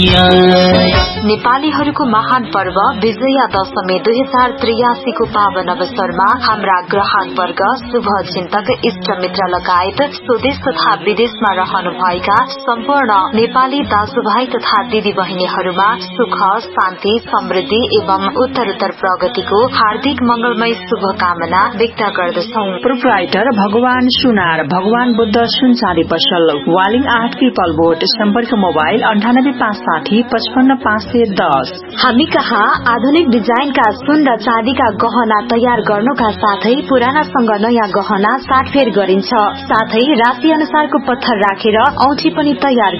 नेपालीहरूको महान पर्व विजया दशमी 2083 को पावन अवसरमा हाम्रा ग्राहक वर्ग, शुभ चिन्तक, इष्ट मित्र लगायत स्वदेश तथा विदेशमा रहनुभएका सम्पूर्ण नेपाली दाजुभाइ तथा दिदी बहिनीहरूमा सुख, शान्ति, समृद्धि एवं उत्तरोत्तर प्रगतिको हार्दिक मंगलमय शुभकामना व्यक्त गर्दछौ। प्रोप्राइटर भगवान सुनार, भगवान बुद्ध सुन चाँदी पसल, वालिङ 8 पिपल बोट, सम्पर्क मोबाइल 9856 55510। हामी कहाँ आधुनिक डिजाइनका सुन र चाँदीका गहना तयार गर्नुका साथै पुरानासँग नयाँ गहना साटफेर गरिन्छ। साथै राशि अनुसारको पत्थर राखेर औँठी पनि तयार